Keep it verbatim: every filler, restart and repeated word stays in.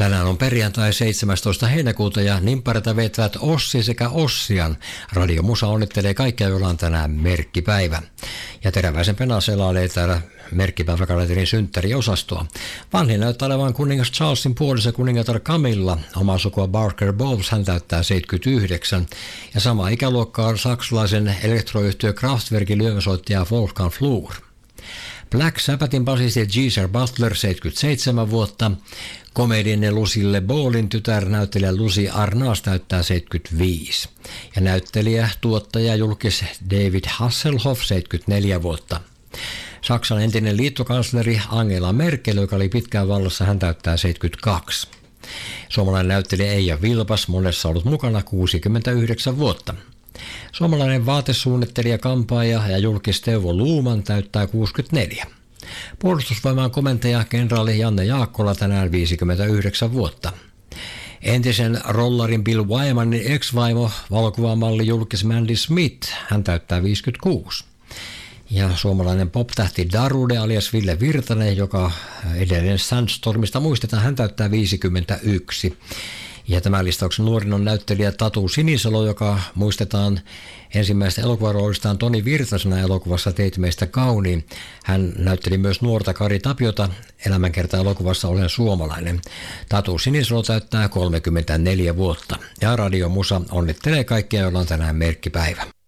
Tänään on perjantai seitsemästoista heinäkuuta ja nimpparita vetävät Ossi sekä Ossian. Radio Musa onnittelee kaikkia, joilla on tänään merkkipäivä. Ja Teräväisen Pena selailee täällä merkkipäiväkalenterin synttäriosastoa. Vanhin näyttää olevan kuningas Charlesin puoliso kuningatar Camilla. Omaa sukua Barker Bowles, hän täyttää seitsemänkymmentäyhdeksän. Ja sama ikäluokka on saksalaisen elektroyhtiö Kraftwerkin lyömäsoittaja Wolfgang Flür. Black Sabbathin basisti Geezer Butler, seitsemänkymmentäseitsemän vuotta. Komedian Lucille Ballin tytär näyttelijä Lucy Arnaz täyttää seitsemänkymmentäviisi. Ja näyttelijä, tuottaja, julkis David Hasselhoff, seitsemänkymmentäneljä vuotta. Saksan entinen liittokansleri Angela Merkel, joka oli pitkään vallassa, hän täyttää seitsemänkymmentäkaksi. Suomalainen näyttelijä Eija Vilpas, monessa ollut mukana, kuusikymmentäyhdeksän vuotta. Suomalainen vaatesuunnittelija, kampaaja ja julkis Teuvo Luuman täyttää kuusikymmentäneljä. Puolustusvoimaan komentaja kenraali Janne Jaakkola tänään viisikymmentäyhdeksän vuotta. Entisen rollarin Bill Wymanin ex-vaimo, valokuvamalli julkis Mandy Smith, hän täyttää viisikymmentäkuusi. Ja suomalainen pop-tähti Darude alias Ville Virtanen, joka edelleen Sandstormista muistetaan, hän täyttää viisikymmentäyksi. Ja tämän listauksen nuorin on näyttelijä Tatu Sinisalo, joka muistetaan ensimmäistä elokuvaroolistaan Toni Virtasena elokuvassa Teit meistä kauniin. Hän näytteli myös nuorta Kari Tapiota elämänkerta-elokuvassa Olen suomalainen. Tatu Sinisalo täyttää kolmekymmentäneljä vuotta. Ja Radio Musa onnittelee kaikkia, joilla on tänään merkkipäivä.